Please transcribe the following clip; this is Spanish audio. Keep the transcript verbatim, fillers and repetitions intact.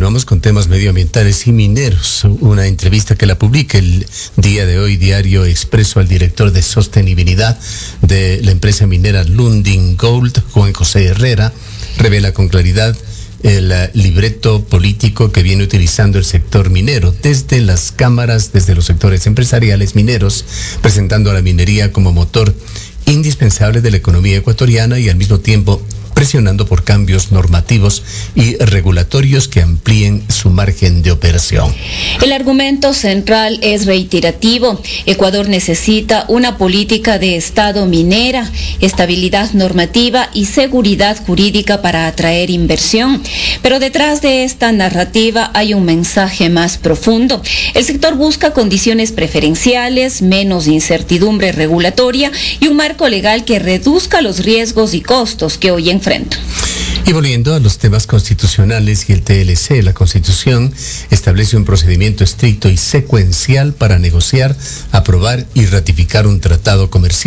continuamos con temas medioambientales y mineros. Una entrevista que la publica el día de hoy Diario Expreso al director de sostenibilidad de la empresa minera Lundin Gold, Juan José Herrera, revela con claridad el libreto político que viene utilizando el sector minero, desde las cámaras, desde los sectores empresariales mineros, presentando a la minería como motor indispensable de la economía ecuatoriana y al mismo tiempo presionando por cambios normativos y regulatorios que amplíen su margen de operación. El argumento central es reiterativo. Ecuador necesita una política de Estado minera, estabilidad normativa y seguridad jurídica para atraer inversión. Pero detrás de esta narrativa hay un mensaje más profundo. El sector busca condiciones preferenciales, menos incertidumbre regulatoria y un marco legal que reduzca los riesgos y costos que hoy enfrenta. Y volviendo a los temas constitucionales y el T L C, la Constitución establece un procedimiento estricto y secuencial para negociar, aprobar y ratificar un tratado comercial.